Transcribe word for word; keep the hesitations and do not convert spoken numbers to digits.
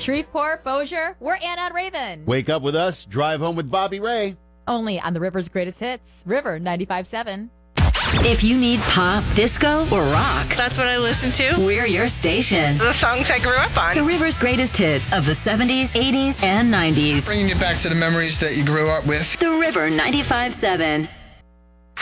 Shreveport, Bossier, we're Ann on Raven. Wake up with us, drive home with Bobby Ray. Only on the River's greatest hits, River ninety-five point seven. If you need pop, disco, or rock, that's what I listen to. We're your station. The songs I grew up on. The River's greatest hits of the seventies, eighties, and nineties. Bringing you back to the memories that you grew up with. The River ninety-five point seven.